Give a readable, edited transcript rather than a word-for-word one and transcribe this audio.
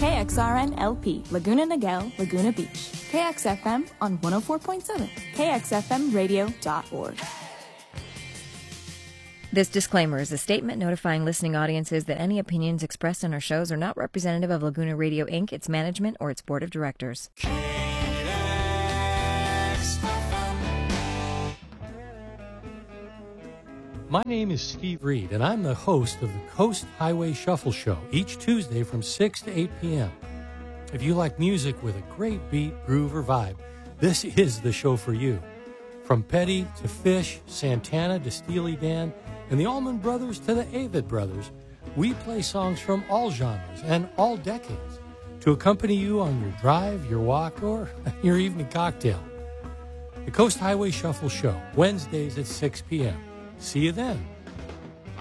KXRN LP, Laguna Niguel, Laguna Beach. KXFM on 104.7, kxfmradio.org. This disclaimer is a statement notifying listening audiences that any opinions expressed on our shows are not representative of Laguna Radio, Inc., its management, or its board of directors. My name is Steve Reed, and I'm the host of the Coast Highway Shuffle Show, each Tuesday from 6 to 8 p.m. If you like music with a great beat, groove, or vibe, this is the show for you. From Petty to Fish, Santana to Steely Dan, and the Allman Brothers to the Avett Brothers, we play songs from all genres and all decades to accompany you on your drive, your walk, or your evening cocktail. The Coast Highway Shuffle Show, Wednesdays at 6 p.m. See you then.